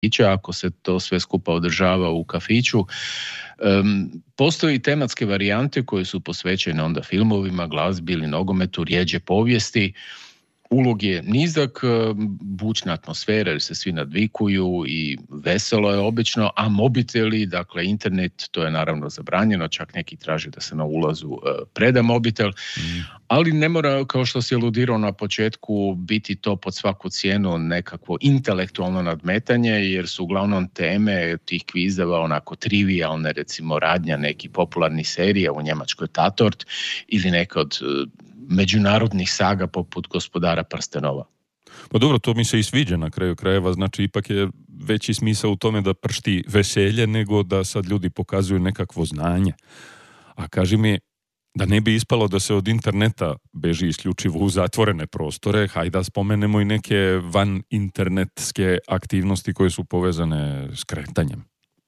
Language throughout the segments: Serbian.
ako se to sve skupa održava u kafiću. Postoji tematske varijante koje su posvećene onda filmovima, glazbi ili nogometu, rjeđe povijesti. Ulog je nizak, bučna atmosfera jer se svi nadvikuju i veselo je obično, a mobiteli, dakle internet, to je naravno zabranjeno, čak neki traže da se na ulazu preda mobitel, ali ne mora, kao što si aludirao na početku, biti to pod svaku cijenu nekakvo intelektualno nadmetanje, jer su uglavnom teme tih kvizeva onako trivialne, recimo radnja neki popularnih serija u Njemačkoj Tatort ili neka od međunarodnih saga poput Gospodara prstenova. Pa dobro, to mi se i sviđa na kraju krajeva, znači ipak je veći smisao u tome da pršti veselje nego da sad ljudi pokazuju nekakvo znanje. A kaži mi, da ne bi ispalo da se od interneta beži isključivo u zatvorene prostore, hajde da spomenemo i neke van internetske aktivnosti koje su povezane s kretanjem.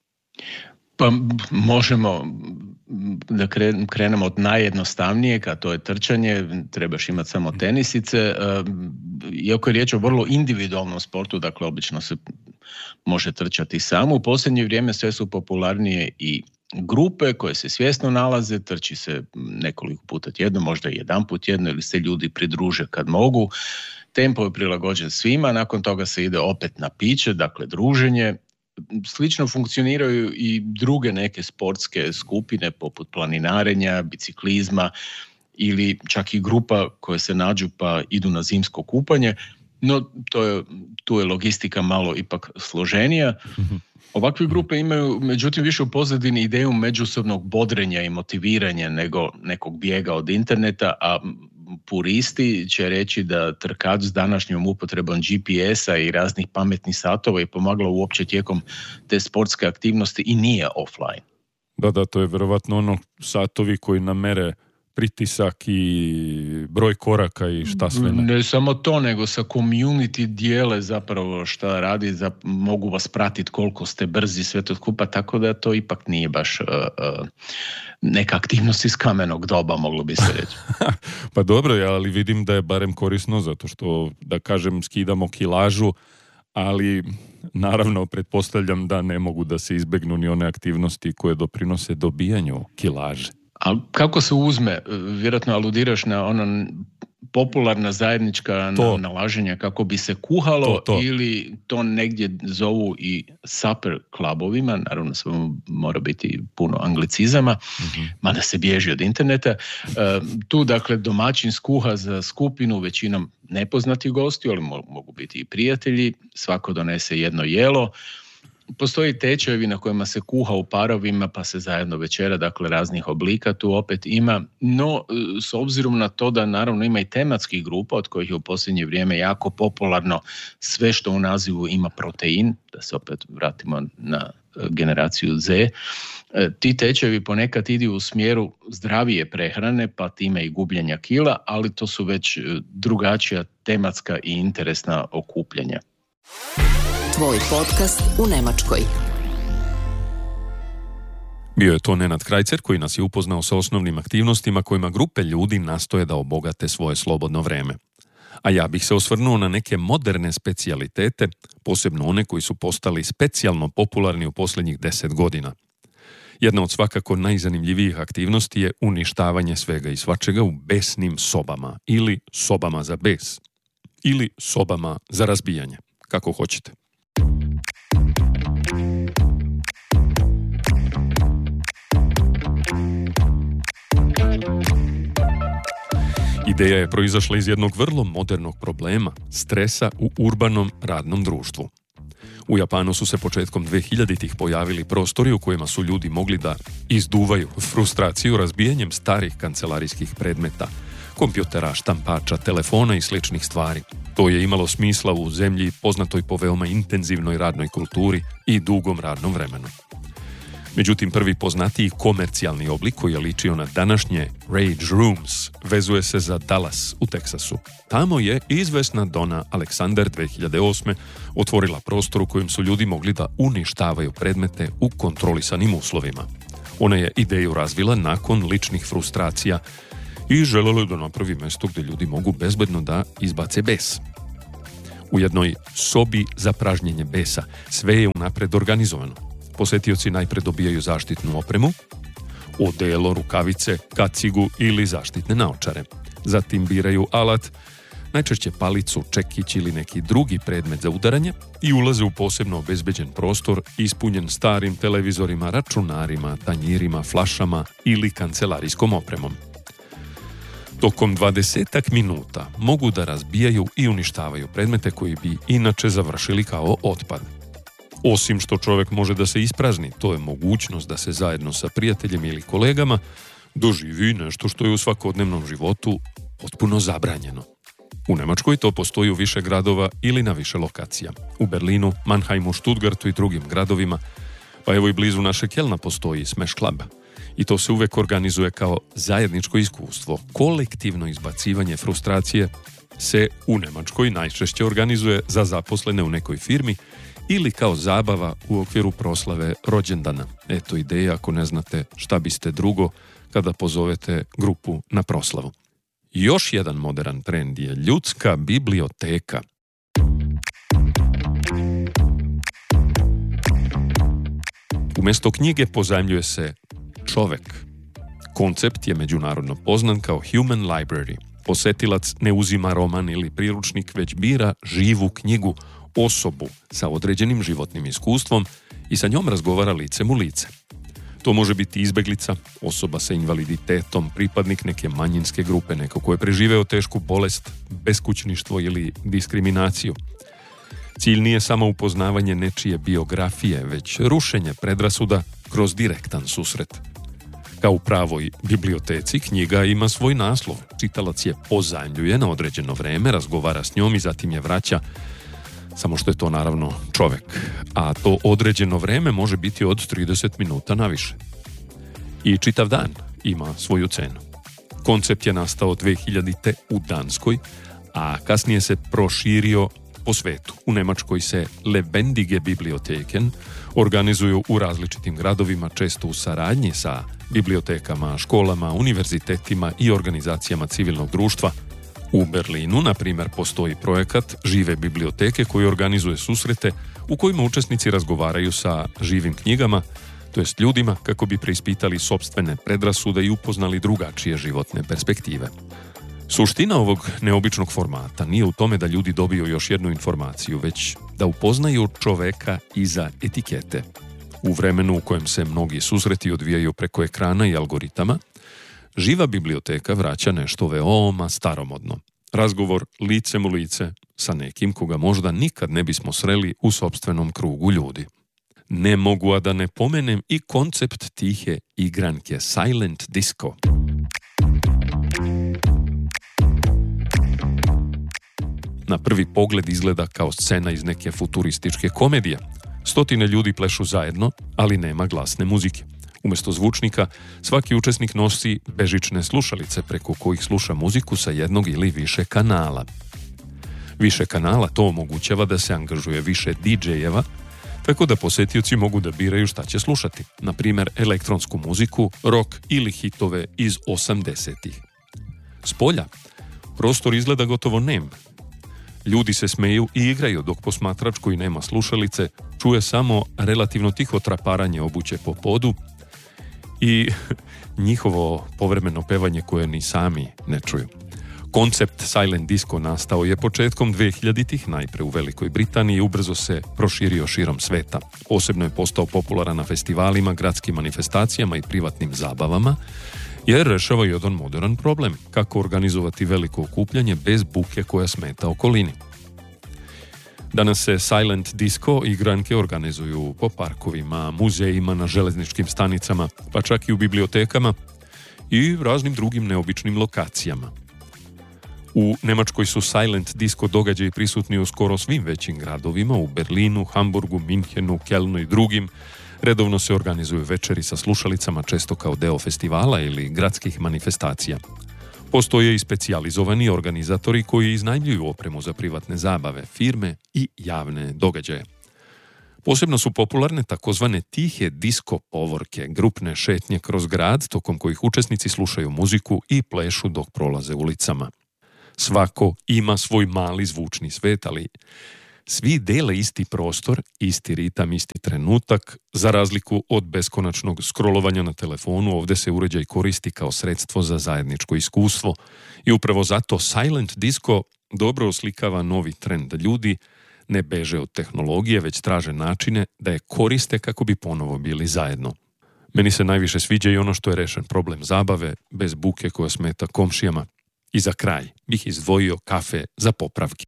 Pa možemo da krenemo od najjednostavnijeg, a to je trčanje, trebaš imati samo tenisice. Iako je riječ o vrlo individualnom sportu, dakle obično se može trčati samo. U posljednje vrijeme sve su popularnije i grupe koje se svjesno nalaze, trči se nekoliko puta tjedno, možda i jedan put tjedno ili se ljudi pridruže kad mogu. Tempo je prilagođen svima, nakon toga se ide opet na piće, dakle druženje. Slično funkcioniraju i druge neke sportske skupine poput planinarenja, biciklizma ili čak i grupa koje se nađu pa idu na zimsko kupanje, no tu je logistika malo ipak složenija. Ovakve grupe imaju međutim više u pozadini ideju međusobnog bodrenja i motiviranja nego nekog bijega od interneta, a puristi će reći da trkač s današnjom upotrebom GPS-a i raznih pametnih satova je pomagalo uopće tijekom te sportske aktivnosti i nije offline. Da, to je vjerovatno ono satovi koji namere pritisak i broj koraka i šta sve ne. Ne samo to, nego sa community dijele zapravo šta radi, mogu vas pratiti koliko ste brzi, sve to skupa, tako da to ipak nije baš neka aktivnost iz kamenog doba, moglo bi se reći. Pa dobro, ali vidim da je barem korisno, zato što, da kažem, skidamo kilažu, ali naravno pretpostavljam da ne mogu da se izbegnu ni one aktivnosti koje doprinose dobijanju kilaže. A kako se uzme? Vjerojatno aludiraš na ono popularna zajednička nalaženja kako bi se kuhalo to. Ili to negdje zovu i supper klubovima, naravno sve mora biti puno anglicizama, mada se bježi od interneta. Tu dakle domaćin skuha za skupinu, većinom nepoznati gosti, ali mogu biti i prijatelji, svako donese jedno jelo. Postoji tečajevi na kojima se kuha u parovima pa se zajedno večera, dakle raznih oblika tu opet ima, no s obzirom na to da naravno ima i tematskih grupa od kojih je u posljednje vrijeme jako popularno sve što u nazivu ima protein, da se opet vratimo na generaciju Z, ti tečajevi ponekad idu u smjeru zdravije prehrane pa time i gubljenja kila, ali to su već drugačija tematska i interesna okupljanja. Tvoj podcast u Njemačkoj. Bio je to Nenad Krajcer koji nas je upoznao sa osnovnim aktivnostima kojima grupe ljudi nastoje da obogate svoje slobodno vreme. A ja bih se osvrnuo na neke moderne specijalitete, posebno one koji su postali specijalno popularni u posljednjih 10 godina. Jedna od svakako najzanimljivijih aktivnosti je uništavanje svega i svačega u besnim sobama ili sobama za bes ili sobama za razbijanje, kako hoćete. Ideja je proizašla iz jednog vrlo modernog problema, stresa u urbanom radnom društvu. U Japanu su se početkom 2000-ih pojavili prostori u kojima su ljudi mogli da izduvaju frustraciju razbijanjem starih kancelarijskih predmeta, kompjutera, štampača, telefona i sličnih stvari. To je imalo smisla u zemlji poznatoj po veoma intenzivnoj radnoj kulturi i dugom radnom vremenu. Međutim, prvi poznatiji komercijalni oblik koji je ličio na današnje Rage Rooms vezuje se za Dallas u Teksasu. Tamo je izvesna Donna Alexander 2008. otvorila prostor u kojem su ljudi mogli da uništavaju predmete u kontrolisanim uslovima. Ona je ideju razvila nakon ličnih frustracija i željela da napravi mjesto gdje ljudi mogu bezbedno da izbace bes. U jednoj sobi za pražnjenje besa. Sve je unapred organizovano. Posetioci najpred dobijaju zaštitnu opremu, odelo, rukavice, kacigu ili zaštitne naočare. Zatim biraju alat, najčešće palicu, čekić ili neki drugi predmet za udaranje i ulaze u posebno obezbeđen prostor ispunjen starim televizorima, računarima, tanjirima, flašama ili kancelarijskom opremom. Tokom 20 minuta mogu da razbijaju i uništavaju predmete koji bi inače završili kao otpad. Osim što čovjek može da se isprazni, to je mogućnost da se zajedno sa prijateljem ili kolegama doživi nešto što je u svakodnevnom životu potpuno zabranjeno. U Nemačkoj to postoji u više gradova ili na više lokacija. U Berlinu, Mannheimu, Stuttgartu i drugim gradovima, pa evo i blizu našeg Kelna postoji Smash Club. I to se uvek organizuje kao zajedničko iskustvo. Kolektivno izbacivanje frustracije se u Nemačkoj najčešće organizuje za zaposlene u nekoj firmi ili kao zabava u okviru proslave rođendana. Eto ideje ako ne znate šta biste drugo kada pozovete grupu na proslavu. Još jedan modern trend je ljudska biblioteka. Umjesto knjige pozajmljuje se čovek. Koncept je međunarodno poznat kao human library. Posetilac ne uzima roman ili priručnik, već bira živu knjigu, osobu sa određenim životnim iskustvom i sa njom razgovara licem u lice. To može biti izbeglica, osoba sa invaliditetom, pripadnik neke manjinske grupe, neko ko je preživeo tešku bolest, beskućništvo ili diskriminaciju. Cilj nije samo upoznavanje nečije biografije, već rušenje predrasuda kroz direktan susret. Kao u pravoj biblioteci, knjiga ima svoj naslov. Čitalac je pozajmljuje na određeno vreme, razgovara s njom i zatim je vraća, samo što je to naravno čovek, a to određeno vreme može biti od 30 minuta naviše. I čitav dan ima svoju cenu. Koncept je nastao 2000. u Danskoj, a kasnije se proširio po svetu. U Nemačkoj se lebendige biblioteken organizuju u različitim gradovima, često u saradnji sa bibliotekama, školama, univerzitetima i organizacijama civilnog društva. U Berlinu, na primjer, postoji projekat Žive biblioteke koji organizuje susrete u kojima učesnici razgovaraju sa živim knjigama, to jest ljudima kako bi preispitali sopstvene predrasude i upoznali drugačije životne perspektive. Suština ovog neobičnog formata nije u tome da ljudi dobiju još jednu informaciju, već da upoznaju čoveka iza etikete. U vremenu u kojem se mnogi susreti odvijaju preko ekrana i algoritama, živa biblioteka vraća nešto veoma staromodno. Razgovor licem u lice sa nekim koga možda nikad ne bismo sreli u sopstvenom krugu ljudi. Ne mogu a da ne pomenem i koncept tihe igranke Silent Disco. Na prvi pogled izgleda kao scena iz neke futurističke komedije. Stotine ljudi plešu zajedno, ali nema glasne muzike. Umjesto zvučnika, svaki učesnik nosi bežične slušalice preko kojih sluša muziku sa jednog ili više kanala. Više kanala to omogućava da se angažuje više DJ-eva, tako da posetioci mogu da biraju šta će slušati, na primjer elektronsku muziku, rock ili hitove iz 80-ih. Spolja, prostor izgleda gotovo nem. Ljudi se smeju i igraju dok posmatrač koji nema slušalice čuje samo relativno tiho traparanje obuće po podu i njihovo povremeno pevanje koje ni sami ne čuju. Koncept Silent Disco nastao je početkom 2000-ih, najpre u Velikoj Britaniji, ubrzo se proširio širom sveta. Posebno je postao popularan na festivalima, gradskim manifestacijama i privatnim zabavama, jer rešava jedan modern problem, kako organizovati veliko okupljanje bez buke koja smeta okolini. Danas se Silent Disco igranke organizuju po parkovima, muzejima, na železničkim stanicama, pa čak i u bibliotekama i raznim drugim neobičnim lokacijama. U Nemačkoj su Silent Disco događaji prisutni u skoro svim većim gradovima, u Berlinu, Hamburgu, Minhenu, Kelnu i drugim. Redovno se organizuju večeri sa slušalicama, često kao deo festivala ili gradskih manifestacija. Postoje i specijalizovani organizatori koji iznajmljuju opremu za privatne zabave, firme i javne događaje. Posebno su popularne takozvane tihe disko povorke, grupne šetnje kroz grad, tokom kojih učesnici slušaju muziku i plešu dok prolaze ulicama. Svako ima svoj mali zvučni svet, ali svi dele isti prostor, isti ritam, isti trenutak. Za razliku od beskonačnog scrollovanja na telefonu, ovdje se uređaj koristi kao sredstvo za zajedničko iskustvo. I upravo zato silent disco dobro oslikava novi trend, da ljudi ne beže od tehnologije, već traže načine da je koriste kako bi ponovo bili zajedno. Meni se najviše sviđa i ono što je rešen problem zabave, bez buke koja smeta komšijama. I za kraj bih izdvojio kafe za popravke.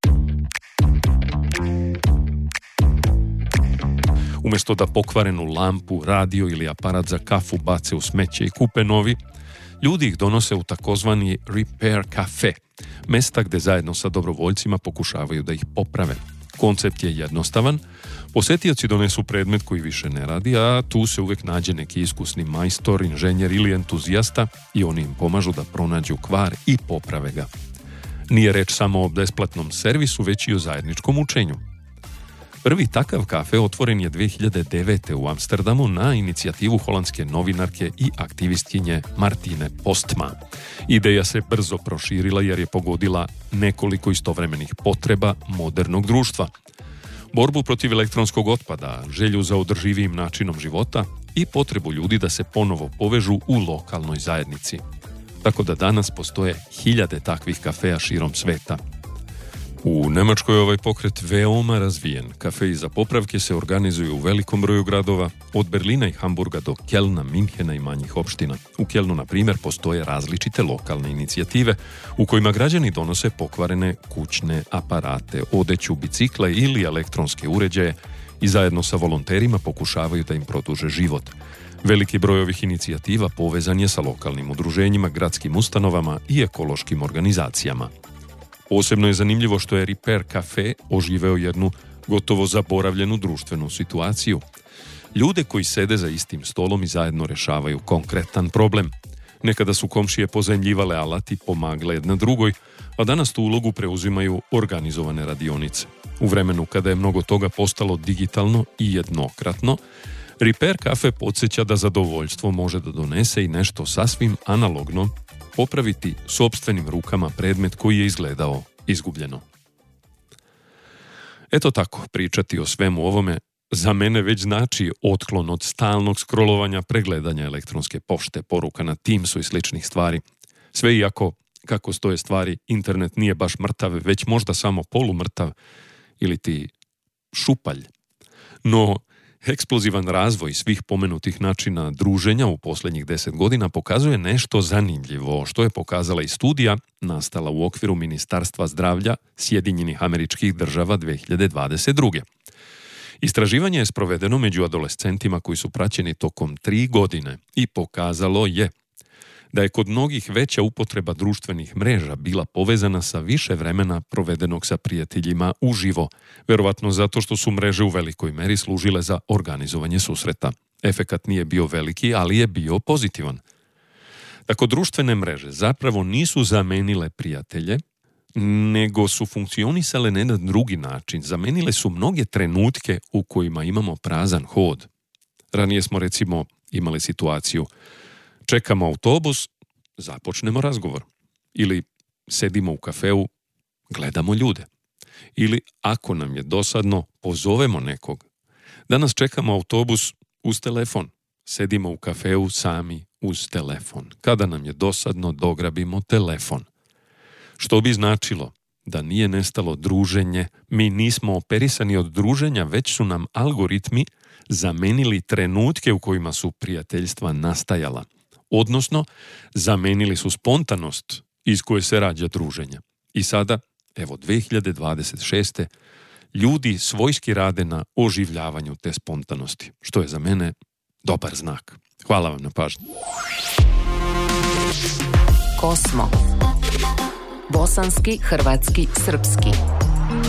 Umjesto da pokvarenu lampu, radio ili aparat za kafu bace u smeće i kupe novi, ljudi ih donose u takozvani repair cafe, mesta gde zajedno sa dobrovoljcima pokušavaju da ih poprave. Koncept je jednostavan, posetioci donesu predmet koji više ne radi, a tu se uvek nađe neki iskusni majstor, inženjer ili entuzijasta i oni im pomažu da pronađu kvar i poprave ga. Nije reč samo o besplatnom servisu, već i o zajedničkom učenju. Prvi takav kafe otvoren je 2009. u Amsterdamu na inicijativu holandske novinarke i aktivistkinje Martine Postma. Ideja se brzo proširila jer je pogodila nekoliko istovremenih potreba modernog društva. Borbu protiv elektronskog otpada, želju za održivijim načinom života i potrebu ljudi da se ponovo povežu u lokalnoj zajednici. Tako da danas postoje 1000 takvih kafeja širom sveta. U Nemačkoj je ovaj pokret veoma razvijen. Kafeji za popravke se organizuju u velikom broju gradova, od Berlina i Hamburga do Kelna, Minhena i manjih opština. U Kelnu, na primjer, postoje različite lokalne inicijative u kojima građani donose pokvarene kućne aparate, odeću, bicikle ili elektronske uređaje i zajedno sa volonterima pokušavaju da im produže život. Veliki broj ovih inicijativa povezan je sa lokalnim udruženjima, gradskim ustanovama i ekološkim organizacijama. Posebno je zanimljivo što je Repair Cafe oživeo jednu gotovo zaboravljenu društvenu situaciju. Ljude koji sede za istim stolom i zajedno rešavaju konkretan problem. Nekada su komšije pozajmljivale alat i pomagle jedna drugoj, a danas tu ulogu preuzimaju organizovane radionice. U vremenu kada je mnogo toga postalo digitalno i jednokratno, Repair Cafe podsjeća da zadovoljstvo može da donese i nešto sasvim analogno, popraviti sopstvenim rukama predmet koji je izgledao izgubljeno. Eto tako, pričati o svemu ovome za mene već znači otklon od stalnog scrollovanja, pregledanja elektronske pošte, poruka na Teamsu i sličnih stvari. Sve iako, kako stoje stvari, internet nije baš mrtav, već možda samo polumrtav ili ti šupalj. No, eksplozivan razvoj svih pomenutih načina druženja u posljednjih 10 godina pokazuje nešto zanimljivo, što je pokazala i studija nastala u okviru Ministarstva zdravlja Sjedinjenih Američkih Država 2022. Istraživanje je sprovedeno među adolescentima koji su praćeni tokom 3 godine i pokazalo je da je kod mnogih veća upotreba društvenih mreža bila povezana sa više vremena provedenog sa prijateljima uživo, verovatno zato što su mreže u velikoj meri služile za organizovanje susreta. Efekat nije bio veliki, ali je bio pozitivan. Tako društvene mreže zapravo nisu zamenile prijatelje, nego su funkcionisale na jedan drugi način. Zamenile su mnoge trenutke u kojima imamo prazan hod. Ranije smo recimo imali situaciju: čekamo autobus, započnemo razgovor. Ili sedimo u kafeu, gledamo ljude. Ili ako nam je dosadno, pozovemo nekog. Danas čekamo autobus uz telefon. Sedimo u kafeu sami uz telefon. Kada nam je dosadno, dograbimo telefon. Što bi značilo da nije nestalo druženje, mi nismo operisani od druženja, već su nam algoritmi zamenili trenutke u kojima su prijateljstva nastajala. Odnosno, zamenili su spontanost iz koje se rađa druženje. I sada, evo 2026. ljudi svojski rade na oživljavanju te spontanosti, što je za mene dobar znak. Hvala vam na pažnji. Kosmo. Bosanski, hrvatski, srpski.